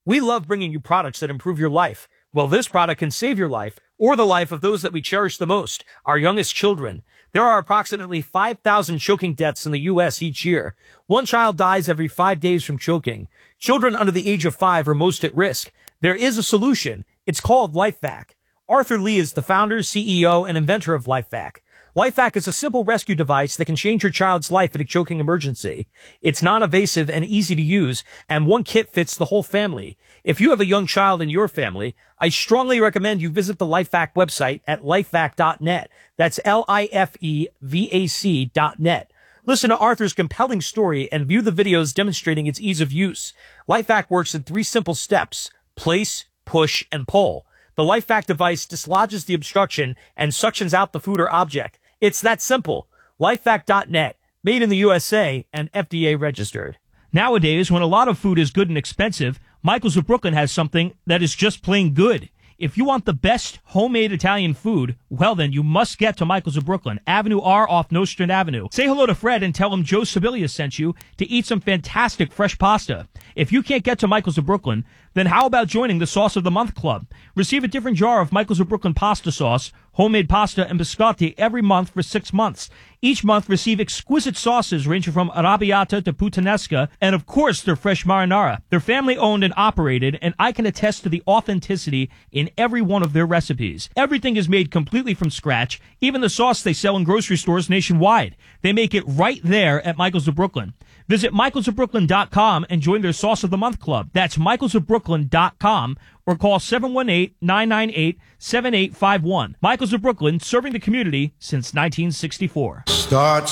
We love bringing you products that improve your life. Well, this product can save your life or the life of those that we cherish the most, our youngest children. There are approximately 5,000 choking deaths in the U.S. each year. One child dies every 5 days from choking. Children under the age of 5 are most at risk. There is a solution. It's called LifeVac. Arthur Lee is the founder, CEO, and inventor of LifeVac. LifeVac is a simple rescue device that can change your child's life in a choking emergency. It's non-invasive and easy to use, and one kit fits the whole family. If you have a young child in your family, I strongly recommend you visit the LifeVac website at lifevac.net. That's LIFEVAC.net. Listen to Arthur's compelling story and view the videos demonstrating its ease of use. LifeVac works in 3 simple steps: place, push, and pull. The LifeVac device dislodges the obstruction and suctions out the food or object. It's that simple. LifeVac.net, made in the USA and FDA registered. Nowadays, when a lot of food is good and expensive, Michael's of Brooklyn has something that is just plain good. If you want the best homemade Italian food, well then you must get to Michael's of Brooklyn, Avenue R off Nostrand Avenue. Say hello to Fred and tell him Joe Sibilia sent you to eat some fantastic fresh pasta. If you can't get to Michael's of Brooklyn, then how about joining the Sauce of the Month Club? Receive a different jar of Michael's of Brooklyn pasta sauce, homemade pasta, and biscotti every month for 6 months. Each month, receive exquisite sauces ranging from arrabbiata to puttanesca, and of course, their fresh marinara. They're family-owned and operated, and I can attest to the authenticity in every one of their recipes. Everything is made completely from scratch, even the sauce they sell in grocery stores nationwide. They make it right there at Michael's of Brooklyn. Visit michaelsofbrooklyn.com and join their Sauce of the Month Club. That's michaelsofbrooklyn.com, or call 718-998-7851. Michael's of Brooklyn, serving the community since 1964. Start